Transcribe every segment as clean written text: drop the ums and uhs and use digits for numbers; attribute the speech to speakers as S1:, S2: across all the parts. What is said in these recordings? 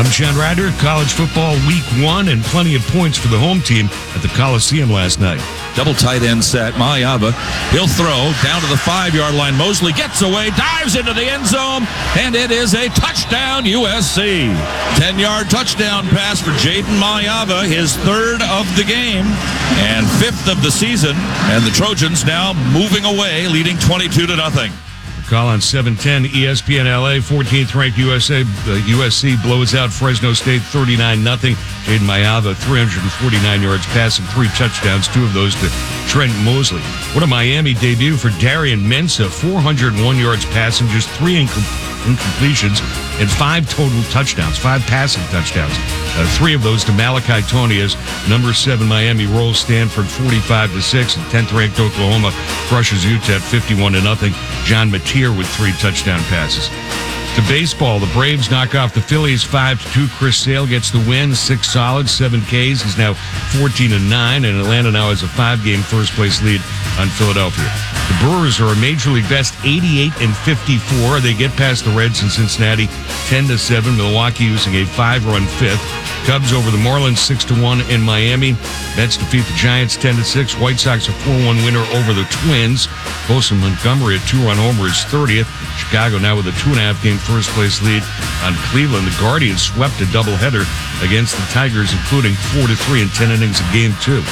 S1: I'm John Ryder. College football week 1 and plenty of points for the home team at the Coliseum last night.
S2: Double tight end set. Maiava, he'll throw down to the 5-yard line. Mosley gets away, dives into the end zone, and it is a touchdown USC. 10-yard touchdown pass for Jaden Maiava, his 3rd of the game and 5th of the season. And the Trojans now moving away, leading 22-0.
S1: Call on 710 ESPN LA, 14th ranked USC blows out Fresno State 39-0. Jaden Maiava, 349 yards passing, 3 touchdowns, 2 of those to Trent Mosley. What a Miami debut for Darian Mensah, 401 yards passing, just 3 incompletions, and 5 total touchdowns, 5 passing touchdowns. 3 of those to Malachi Tonias. Number 7 Miami rolls Stanford 45-6, and 10th ranked Oklahoma crushes UTEP 51-0. John Mateer with 3 touchdown passes. To baseball, the Braves knock off the Phillies 5-2. Chris Sale gets the win, 6 solids, 7 Ks. He's now 14-9, and Atlanta now has a 5-game first-place lead on Philadelphia. The Brewers are a Major League best 88-54. They get past the Reds in Cincinnati 10-7. Milwaukee using a 5-run 5th. Cubs over the Marlins 6-1 in Miami. Mets defeat the Giants 10-6. White Sox a 4-1 winner over the Twins. Bosa Montgomery, a 2-run homer, is 30th. Chicago now with a 2.5-game first-place lead on Cleveland. The Guardians swept a doubleheader against the Tigers, including 4-3 in 10 innings of Game 2.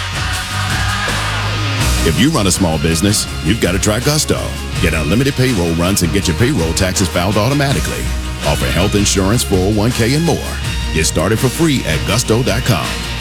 S3: If you run a small business, you've got to try Gusto. Get unlimited payroll runs and get your payroll taxes filed automatically. Offer health insurance, 401k, and more. Get started for free at gusto.com.